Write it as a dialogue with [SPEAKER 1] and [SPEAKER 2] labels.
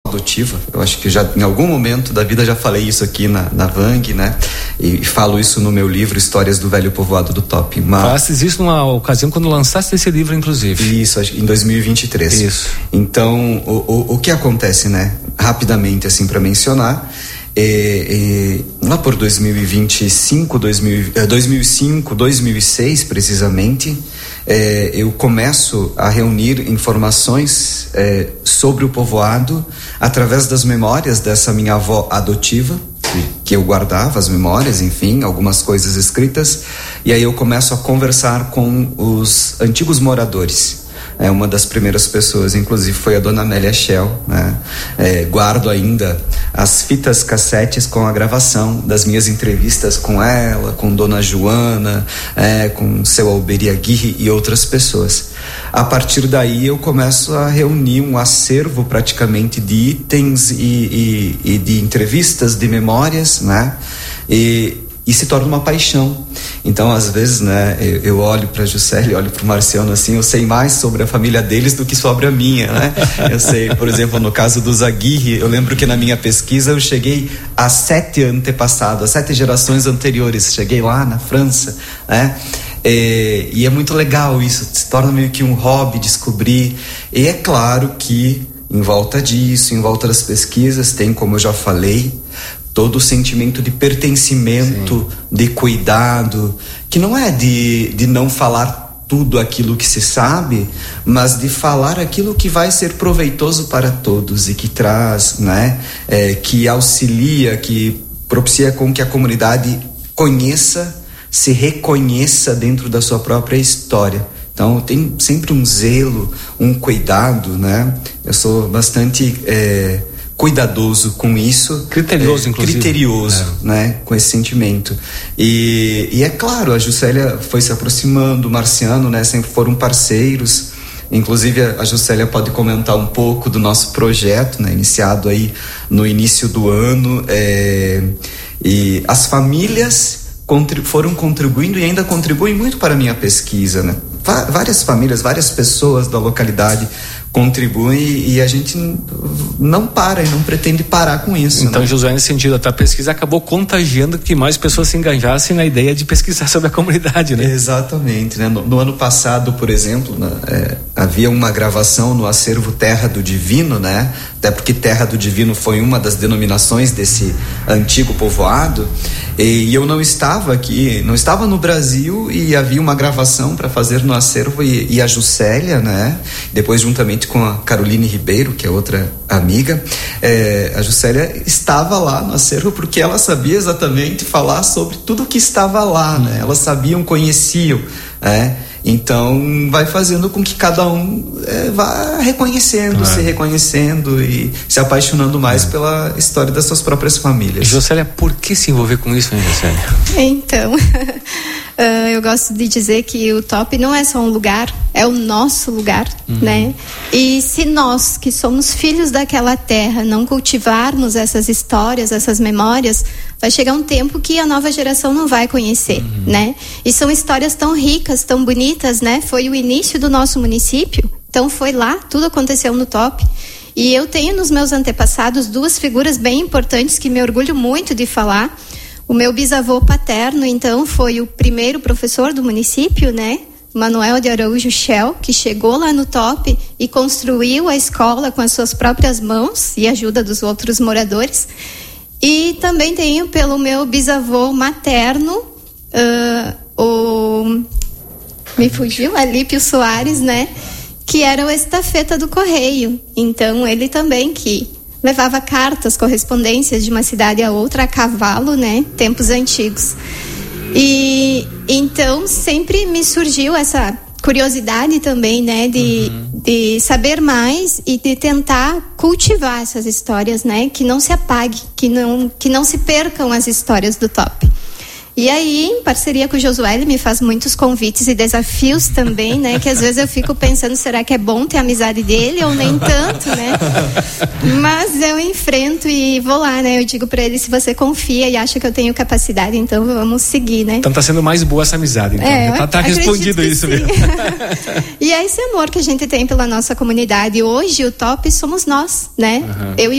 [SPEAKER 1] adotiva. Eu acho que já em algum momento da vida já falei isso aqui na Vang, né? E falo isso no meu livro Histórias do Velho Povoado do Top.
[SPEAKER 2] Fazes isso numa ocasião quando lançaste esse livro, inclusive.
[SPEAKER 1] Isso, em 2023.
[SPEAKER 2] Isso.
[SPEAKER 1] Então, o que acontece, né? Rapidamente, assim, para mencionar, lá por 2005, 2006 precisamente, eu começo a reunir informações sobre o povoado através das memórias dessa minha avó adotiva, que eu guardava as memórias, enfim, algumas coisas escritas, e aí eu começo a conversar com os antigos moradores. Uma das primeiras pessoas, inclusive, foi a dona Amélia Schell, né? Guardo ainda as fitas cassetes com a gravação das minhas entrevistas com ela, com dona Joana, com seu Alberi Aguirre e outras pessoas. A partir daí eu começo a reunir um acervo praticamente de itens e de entrevistas, de memórias, né? E se torna uma paixão. Então, às vezes, né, eu olho para a Juscelia, olho para o Marciano, assim, eu sei mais sobre a família deles do que sobre a minha, né? Eu sei, por exemplo, no caso dos Aguirre, eu lembro que na minha pesquisa eu cheguei a 7 antepassados, a 7 gerações anteriores, cheguei lá na França, né? E é muito legal isso, se torna meio que um hobby descobrir, e é claro que em volta disso, em volta das pesquisas, tem, como eu já falei, todo o sentimento de pertencimento, sim, de cuidado, que não é de não falar tudo aquilo que se sabe, mas de falar aquilo que vai ser proveitoso para todos e que traz, né, que auxilia, que propicia com que a comunidade conheça, se reconheça dentro da sua própria história. Então tem sempre um zelo, um cuidado, né? Eu sou bastante cuidadoso com isso,
[SPEAKER 2] criterioso, inclusive,
[SPEAKER 1] criterioso, né, com esse sentimento, e é claro, a Juscelia foi se aproximando, o Marciano, né, sempre foram parceiros, inclusive a Juscelia pode comentar um pouco do nosso projeto, né, iniciado aí no início do ano, e as famílias foram contribuindo e ainda contribuem muito para a minha pesquisa, né? Várias famílias, várias pessoas da localidade contribuem e a gente não para e não pretende parar com isso.
[SPEAKER 2] Então,
[SPEAKER 1] né?
[SPEAKER 2] Josué, nesse sentido, a tua pesquisa acabou contagiando que mais pessoas se engajassem na ideia de pesquisar sobre a comunidade, né?
[SPEAKER 1] Exatamente, né? No ano passado, por exemplo, havia uma gravação no acervo Terra do Divino, né? Até porque Terra do Divino foi uma das denominações desse antigo povoado, e eu não estava aqui, não estava no Brasil, e havia uma gravação para fazer no acervo, e a Juscelia, né? Depois, juntamente com a Caroline Ribeiro, que é outra amiga, a Juscelia estava lá no acervo porque ela sabia exatamente falar sobre tudo que estava lá, né? Elas sabiam, conheciam, né? Então vai fazendo com que cada um vá reconhecendo, se reconhecendo e se apaixonando mais pela história das suas próprias famílias.
[SPEAKER 2] Juscelia, por que se envolver com isso, hein, Juscelia?
[SPEAKER 3] Então, eu gosto de dizer que o Top não é só um lugar, é o nosso lugar, né? E se nós, que somos filhos daquela terra, não cultivarmos essas histórias, essas memórias, vai chegar um tempo que a nova geração não vai conhecer, né? E são histórias tão ricas, tão bonitas, né? Foi o início do nosso município, então foi lá, tudo aconteceu no Top. E eu tenho nos meus antepassados 2 figuras bem importantes que me orgulho muito de falar. O meu bisavô paterno, então, foi o primeiro professor do município, né? Manuel de Araújo Schell, que chegou lá no Top e construiu a escola com as suas próprias mãos e a ajuda dos outros moradores. E também tenho pelo meu bisavô materno, me fugiu, Alípio Soares, né? Que era o estafeta do correio. Então, ele também que levava cartas, correspondências de uma cidade a outra a cavalo, né? Tempos antigos. E então sempre me surgiu essa curiosidade também, né? De saber mais e de tentar cultivar essas histórias, né? Que não se apague, que não se percam as histórias do Top. E aí, em parceria com o Josué, ele me faz muitos convites e desafios também, né? Que às vezes eu fico pensando, será que é bom ter a amizade dele ou nem tanto, né? Mas eu enfrento e vou lá, né? Eu digo pra ele, se você confia e acha que eu tenho capacidade, então vamos seguir, né?
[SPEAKER 2] Então tá sendo mais boa essa amizade, então. Tá respondido isso, viu?
[SPEAKER 3] E é esse amor que a gente tem pela nossa comunidade. Hoje, o Top somos nós, né? Eu e